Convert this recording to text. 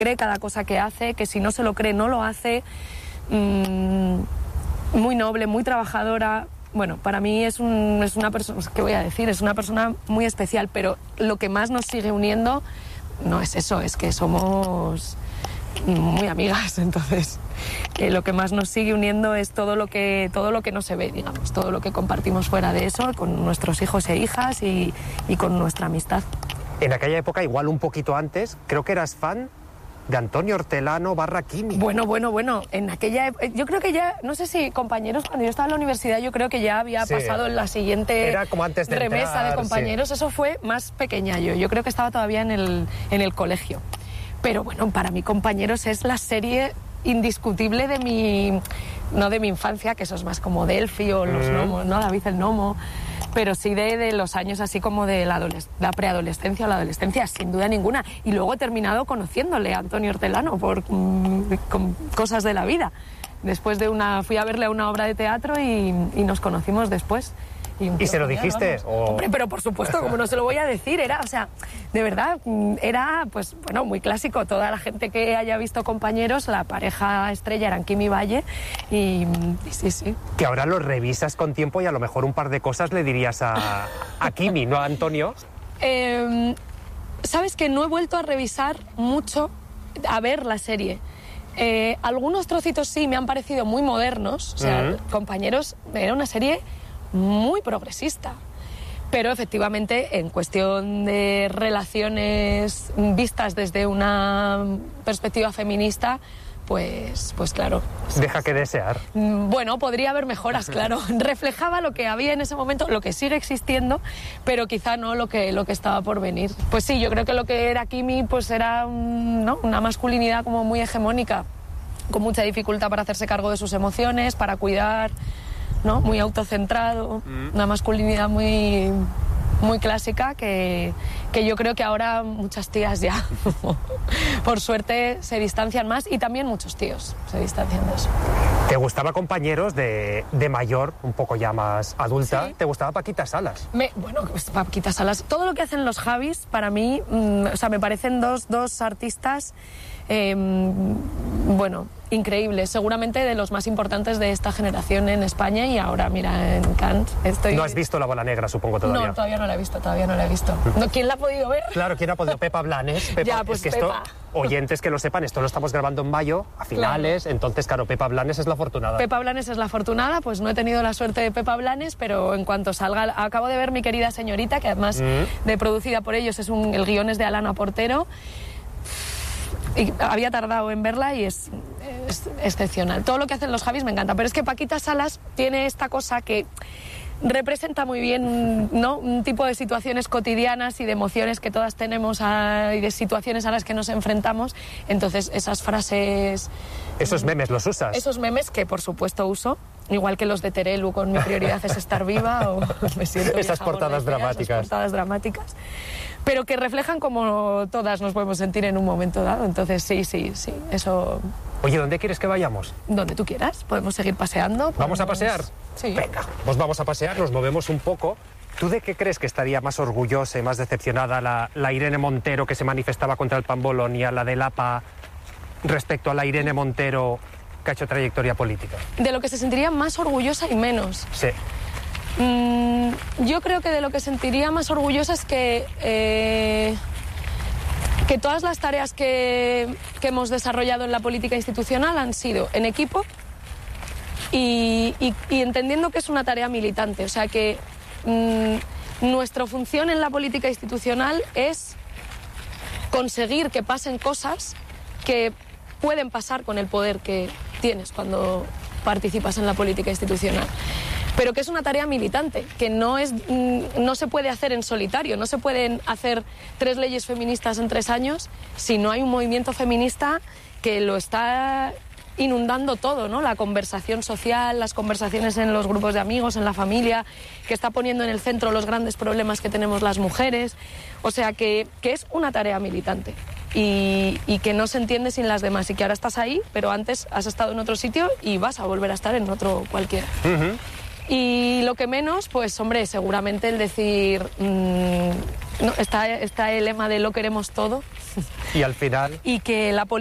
cree cada cosa que hace, que si no se lo cree no lo hace, muy noble, muy trabajadora. Bueno, para mí es una persona, ¿qué voy a decir? Es una persona muy especial, pero lo que más nos sigue uniendo no es eso, es que somos muy amigas, entonces lo que más nos sigue uniendo es todo lo que no se ve, digamos, todo lo que compartimos fuera de eso, con nuestros hijos e hijas y con nuestra amistad. En aquella época, igual un poquito antes, creo que eras fan de Antonio Hortelano / Kimi. Bueno, en aquella yo creo que ya, no sé si compañeros, cuando yo estaba en la universidad, yo creo que ya había pasado en la siguiente era como antes de remesa entrar, de compañeros, sí. Eso fue más pequeña yo creo que estaba todavía en el colegio. Pero bueno, para mí Compañeros es la serie indiscutible de mi infancia, que eso es más como Delphi o Los Gnomos, ¿no? David el Gnomo, pero sí de los años así como de la preadolescencia o la adolescencia, sin duda ninguna. Y luego he terminado conociéndole a Antonio Hortelano con cosas de la vida. Después fui a verle a una obra de teatro y nos conocimos después. ¿Y se lo dijiste? Hombre, pero por supuesto, como no se lo voy a decir, de verdad, era, pues, bueno, muy clásico. Toda la gente que haya visto Compañeros, la pareja estrella eran Kim y Valle, y sí. Que ahora lo revisas con tiempo y a lo mejor un par de cosas le dirías a Kimi, ¿no a Antonio? Sabes que no he vuelto a revisar mucho, a ver la serie. Algunos trocitos sí me han parecido muy modernos, o sea, Compañeros era una serie muy progresista, pero efectivamente en cuestión de relaciones vistas desde una perspectiva feminista, pues claro. Deja que desear. Bueno, podría haber mejoras, claro. Reflejaba lo que había en ese momento, lo que sigue existiendo, pero quizá no lo que estaba por venir. Pues sí, yo creo que lo que era Kimi pues era una masculinidad como muy hegemónica, con mucha dificultad para hacerse cargo de sus emociones, para cuidar, ¿no? Muy autocentrado, una masculinidad muy, muy clásica que yo creo que ahora muchas tías ya, por suerte, se distancian más, y también muchos tíos se distancian de eso. ¿Te gustaba Compañeros de mayor, un poco ya más adulta? Sí. ¿Te gustaba Paquita Salas? Bueno, Paquita Salas, todo lo que hacen los Javis, para mí, me parecen dos artistas, increíbles, seguramente de los más importantes de esta generación en España, y ahora, mira, en Cannes estoy... ¿No has visto La Bola Negra, supongo, todavía? No, todavía no la he visto. No, ¿quién la ha podido ver? Claro, ¿quién ha podido? Pepa Blanes. Ya, pues es que Pepa. Oyentes que lo sepan, esto lo estamos grabando en mayo, a finales, claro. Entonces, claro, Pepa Blanes es la afortunada. Pepa Blanes es la afortunada, pues no he tenido la suerte de Pepa Blanes, pero en cuanto salga... Acabo de ver Mi querida señorita, que además de producida por ellos, el guión es de Alana Portero, y había tardado en verla y es excepcional. Todo lo que hacen los Javis me encanta, pero es que Paquita Salas tiene esta cosa que representa muy bien, ¿no?, un tipo de situaciones cotidianas y de emociones que todas tenemos y de situaciones a las que nos enfrentamos. Entonces esas frases... ¿Esos memes los usas? Esos memes que por supuesto uso, igual que los de Terelu con Mi prioridad es estar viva, o me siento esas portadas dramáticas. Esas portadas dramáticas, pero que reflejan como todas nos podemos sentir en un momento dado. Entonces sí, eso... Oye, ¿dónde quieres que vayamos? Donde tú quieras, podemos seguir paseando. ¿Vamos a pasear? Sí. Venga, pues vamos a pasear, nos movemos un poco. ¿Tú de qué crees que estaría más orgullosa y más decepcionada la Irene Montero, que se manifestaba contra el Pan Bolonia, la del APA, respecto a la Irene Montero que ha hecho trayectoria política? De lo que se sentiría más orgullosa y menos. Sí. Yo creo que de lo que sentiría más orgullosa es que todas las tareas que hemos desarrollado en la política institucional han sido en equipo y entendiendo que es una tarea militante. O sea que nuestra función en la política institucional es conseguir que pasen cosas que pueden pasar con el poder que tienes cuando participas en la política institucional. Pero que es una tarea militante, que no se puede hacer en solitario, no se pueden hacer 3 leyes feministas en 3 años si no hay un movimiento feminista que lo está inundando todo, ¿no? La conversación social, las conversaciones en los grupos de amigos, en la familia, que está poniendo en el centro los grandes problemas que tenemos las mujeres. O sea, que es una tarea militante y que no se entiende sin las demás, y que ahora estás ahí, pero antes has estado en otro sitio y vas a volver a estar en otro cualquiera. Y lo que menos, pues hombre, seguramente el decir No, está el lema de lo queremos todo. Y al final... Y que la